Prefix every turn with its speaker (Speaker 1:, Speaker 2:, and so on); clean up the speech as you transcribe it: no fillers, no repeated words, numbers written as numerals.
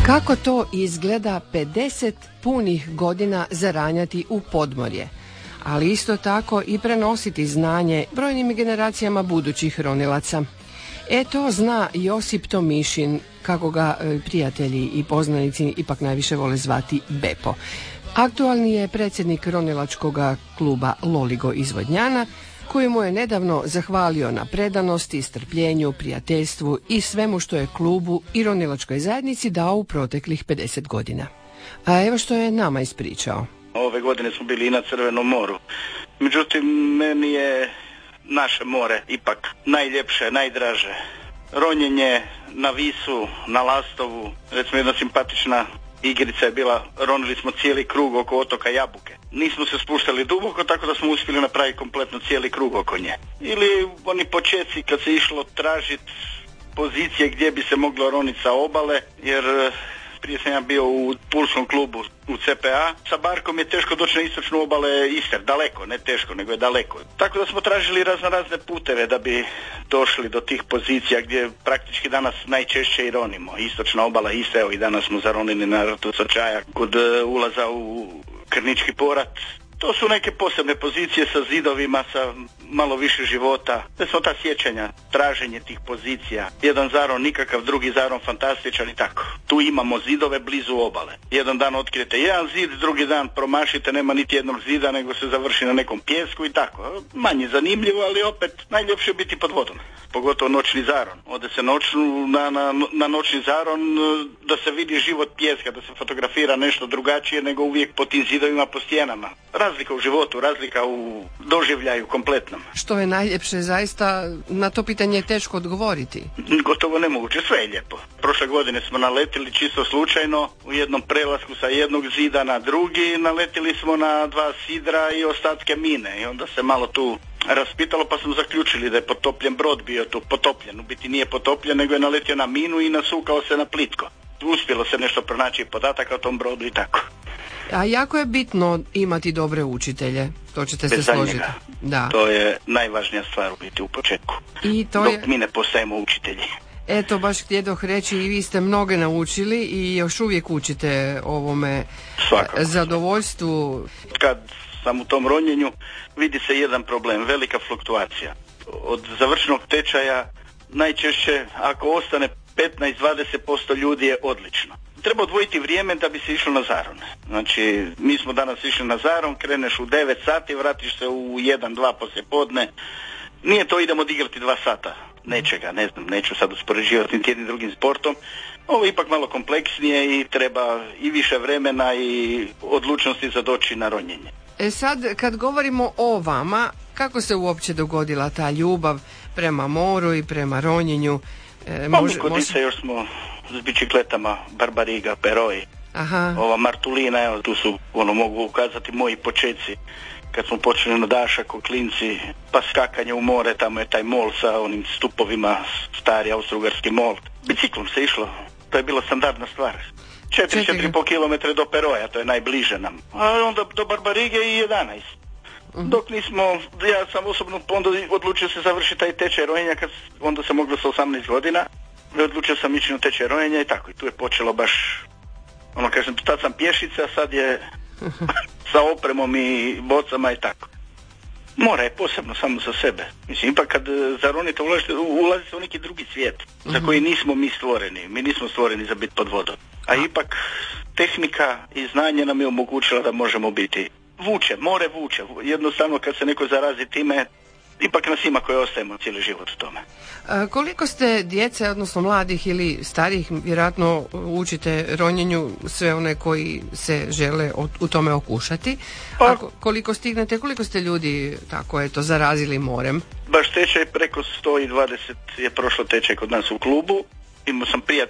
Speaker 1: Kako to izgleda 50 punih godina zaranjati u podmorje, ali isto tako i prenositi znanje brojnim generacijama budućih ronilaca. To zna Josip Tomišin, kako ga prijatelji i poznanici ipak najviše vole zvati Bepo. Aktualni je predsjednik ronilačkog kluba Loligo iz Vodnjana, koji mu je nedavno zahvalio na predanosti, strpljenju, prijateljstvu i svemu što je klubu i ronilačkoj zajednici dao u proteklih 50 godina. A evo što je nama ispričao.
Speaker 2: Ove godine smo bili i na Crvenom moru. Međutim, meni je naše more ipak najljepše, najdraže. Ronjenje na Visu, na Lastovu, recimo jedna simpatična igrica je bila, ronili smo cijeli krug oko otoka Jabuke. Nismo se spuštali duboko, tako da smo uspjeli napraviti kompletno cijeli krug oko nje. Ili oni početci kad se išlo tražiti pozicije gdje bi se moglo roniti sa obale, jer prije sam ja bio u pulskom klubu u CPA. Sa barkom je teško doći na istočnu obale Istre, daleko, ne teško, nego je daleko. Tako da smo tražili razne puteve da bi došli do tih pozicija gdje praktički danas najčešće i ronimo. Istočna obala Istre, evo i danas smo zaronili na rtu Sočaja kod ulaza u Krnički porat. To su neke posebne pozicije sa zidovima, sa malo više života. To su ta sjećanja, traženje tih pozicija. Jedan zaron nikakav, drugi zaron fantastičan i tako. Tu imamo zidove blizu obale. Jedan dan otkrijete jedan zid, drugi dan promašite, nema niti jednog zida, nego se završi na nekom pijesku i tako. Manje zanimljivo, ali opet najljepše je biti pod vodom. Pogotovo noćni zaron. Ode se na noćni zaron da se vidi život pijeska, da se fotografira nešto drugačije nego uvijek po tim zidovima, po stijenama. Razlika u životu, razlika u doživljaju kompletnom.
Speaker 1: Što je najljepše, zaista na to pitanje je teško odgovoriti.
Speaker 2: Gotovo nemoguće, sve je lijepo. Prošle godine smo naletili čisto slučajno u jednom prelasku sa jednog zida na drugi, naletili smo na 2 sidra i ostatke mine i onda se malo tu raspitalo, pa smo zaključili da je potopljen brod bio tu, potopljen. U biti nije potopljen, nego je naletio na minu i nasukao se na plitko. Uspjelo se nešto pronaći podataka o tom brodu i tako.
Speaker 1: A jako je bitno imati dobre učitelje, to ćete se složiti. Da.
Speaker 2: To je najvažnija stvar u biti u početku.
Speaker 1: I to
Speaker 2: dok mi ne postajemo učitelji.
Speaker 1: Eto, baš htjedoh reći, i vi ste mnoge naučili i još uvijek učite ovome zadovoljstvu.
Speaker 2: Kad sam u tom ronjenju, vidi se jedan problem, velika fluktuacija. Od završenog tečaja najčešće, ako ostane 15-20% ljudi je odlično. Treba odvojiti vrijeme da bi se išlo na zaron. Znači, mi smo danas išli na zaron, kreneš u 9 sati, vratiš se u 1-2 poslijepodne. Nije to idemo odigrati 2 sata nečega, ne znam, neću sad uspoređivati niti jednim drugim sportom. Ovo je ipak malo kompleksnije i treba i više vremena i odlučnosti za doći na ronjenje.
Speaker 1: Sad, kad govorimo o vama, kako se uopće dogodila ta ljubav prema moru i prema ronjenju?
Speaker 2: Kodice još smo s bicikletama, Barbariga, Peroj, ova Martulina, evo tu su, mogu ukazati moji počeci. Kad smo počeli na dašak u klinci, pa skakanje u more, tamo je taj mol sa onim stupovima, stari austrougarski mol. Biciklom se išlo, to je bila standardna stvar. 4,5 km do Peroja, to je najbliže nam. A onda do Barbarige i 11. Dok nismo, ja sam osobno onda odlučio se završiti taj tečaj rojenja, kad onda se moglo sa 18 godina. Odlučio sam ići na tečaj rojenja i tako. I tu je počelo baš, kažem, tad sam pješica, sad je sa opremom i bocama i tako. More je posebno samo za sebe. Mislim, ipak kad zaronite ulazite u neki drugi svijet za koji nismo mi stvoreni. Mi nismo stvoreni za biti pod vodom. A ipak tehnika i znanje nam je omogućila da možemo biti. More vuče. Jednostavno kad se neko zarazi time, ipak nas ima koji ostajemo cijeli život u tome.
Speaker 1: Koliko ste djece, odnosno mladih ili starih, vjerojatno učite ronjenju sve one koji se žele u tome okušati? Koliko stignete, koliko ste ljudi tako zarazili morem?
Speaker 2: Baš tečaj preko 120 je prošlo tečaj kod nas u klubu. Imao sam